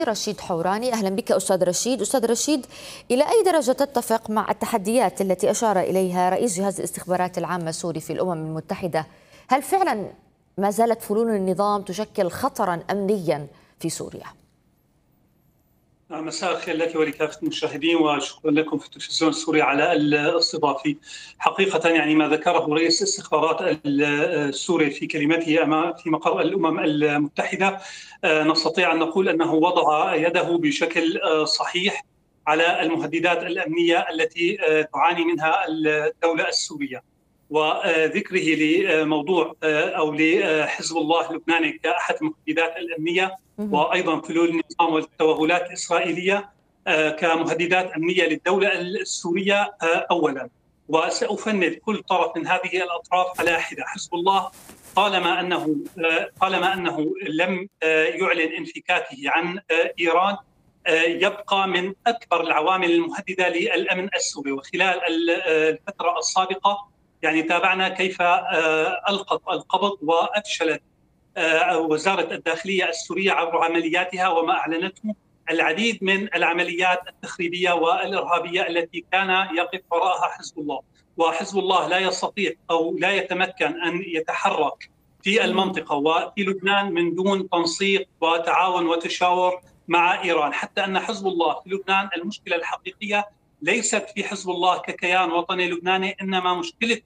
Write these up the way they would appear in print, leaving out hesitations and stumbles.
رشيد حوراني. أهلا بك أستاذ رشيد. أستاذ رشيد، إلى أي درجة تتفق مع التحديات التي أشار إليها رئيس جهاز الاستخبارات العامة السوري في الأمم المتحدة؟ هل فعلا ما زالت فلول النظام تشكل خطرا أمنيا في سوريا؟ مساء الخير لك ولكافة المشاهدين، وشكرا لكم في التلفزيون السوري على الاستضافة. حقيقة ما ذكره رئيس الاستخبارات السوري في كلمته في مقر الأمم المتحدة نستطيع أن نقول أنه وضع يده بشكل صحيح على المهددات الأمنية التي تعاني منها الدولة السورية، وذكره لموضوع أو لحزب الله اللبناني كأحد المهددات الأمنية، وأيضا فلول النظام والتوغلات الإسرائيلية كمهددات أمنية للدولة السورية أولا. وسأفند كل طرف من هذه الأطراف على حدة. حزب الله طالما أنه لم يعلن انفكاكه عن إيران يبقى من أكبر العوامل المهددة للأمن السوري. وخلال الفترة السابقة تابعنا كيف ألقت القبض وأفشلت وزارة الداخلية السورية عبر عملياتها وما أعلنته العديد من العمليات التخريبية والإرهابية التي كان يقف وراءها حزب الله. وحزب الله لا يستطيع أو لا يتمكن أن يتحرك في المنطقة وفي لبنان من دون تنسيق وتعاون وتشاور مع إيران، حتى أن حزب الله في لبنان المشكلة الحقيقية ليست في حزب الله ككيان وطني لبناني، إنما مشكلة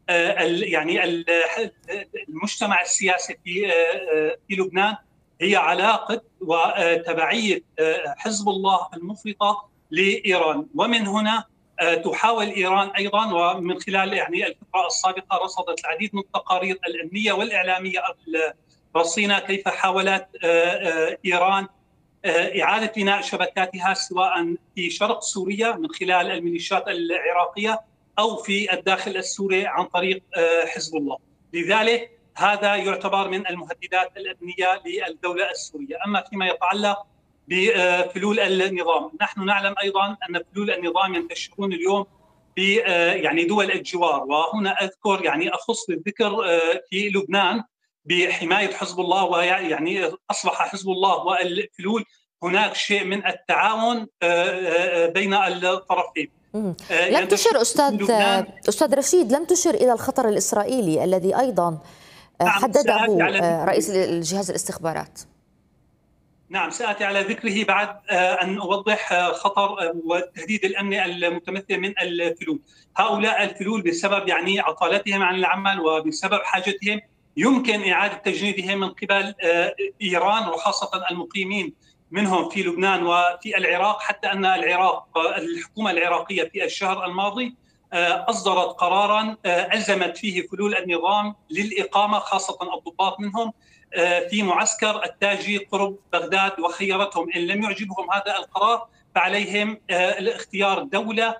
المجتمع السياسي في لبنان هي علاقة وتبعية حزب الله المفرطة لإيران. ومن هنا تحاول إيران أيضا، ومن خلال الفترة السابقة رصدت العديد من التقارير الأمنية والإعلامية الرصينة كيف حاولت إيران إعادة بناء شبكاتها سواء في شرق سوريا من خلال الميليشيات العراقية أو في الداخل السوري عن طريق حزب الله. لذلك هذا يعتبر من المهددات الأمنية للدولة السورية. أما فيما يتعلق بفلول النظام، نحن نعلم أيضا أن فلول النظام ينتشرون اليوم في دول الجوار، وهنا أذكر أخص بالذكر في لبنان بحماية حزب الله، أصبح حزب الله والفلول هناك شيء من التعاون بين الطرفين. لم تشر أستاذ رشيد، لم تشر إلى الخطر الإسرائيلي الذي أيضا حدده رئيس الجهاز الاستخبارات. نعم، سآتي على ذكره بعد أن أوضح خطر والتهديد الأمني المتمثل من الفلول. هؤلاء الفلول بسبب عطالتهم عن العمل وبسبب حاجتهم يمكن إعادة تجنيدهم من قبل إيران، وخاصة المقيمين منهم في لبنان وفي العراق، حتى أن الحكومة العراقية في الشهر الماضي أصدرت قراراً ألزمت فيه فلول النظام للإقامة، خاصة الضباط منهم، في معسكر التاجي قرب بغداد، وخيرتهم إن لم يعجبهم هذا القرار فعليهم اختيار دولة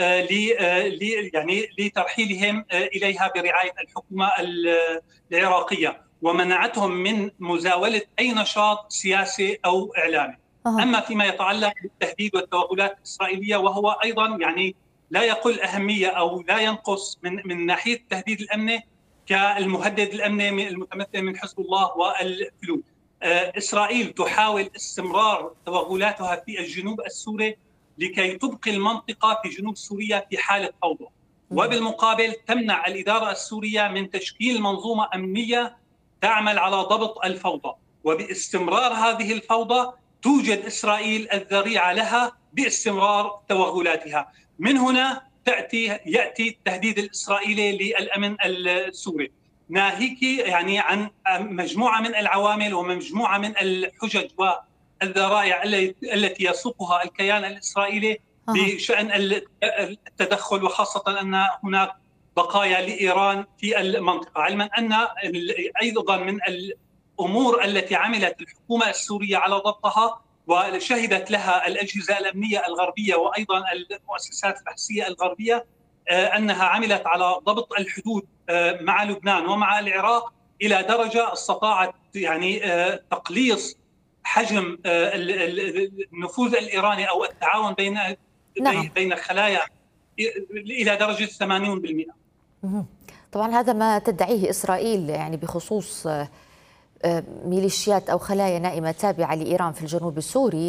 لترحيلهم إليها برعاية الحكومة العراقية، ومنعتهم من مزاولة أي نشاط سياسي أو إعلامي. أما فيما يتعلق بالتهديد والتوغلات الإسرائيلية، وهو أيضا لا يقل أهمية أو لا ينقص من ناحية التهديد الأمني كالمهدد الأمني المتمثل من حزب الله والفلول. إسرائيل تحاول استمرار توغلاتها في الجنوب السوري لكي تبقي المنطقة في جنوب سوريا في حالة فوضى، وبالمقابل تمنع الإدارة السورية من تشكيل منظومة أمنية تعمل على ضبط الفوضى. وباستمرار هذه الفوضى توجد إسرائيل الذريعة لها باستمرار توغلاتها. من هنا يأتي التهديد الإسرائيلي للأمن السوري، ناهيك عن مجموعة من العوامل ومجموعة من الحجج والذرائع التي يسوقها الكيان الإسرائيلي بشأن التدخل، وخاصة أن هناك بقايا لإيران في المنطقة، علما أن أيضا من الأمور التي عملت الحكومة السورية على ضبطها وشهدت لها الأجهزة الأمنية الغربية وأيضا المؤسسات البحثية الغربية أنها عملت على ضبط الحدود مع لبنان ومع العراق إلى درجة استطاعت تقليص حجم النفوذ الإيراني أو التعاون بين الخلايا إلى درجة 80%. طبعا هذا ما تدعيه إسرائيل بخصوص ميليشيات أو خلايا نائمة تابعة لإيران في الجنوب السوري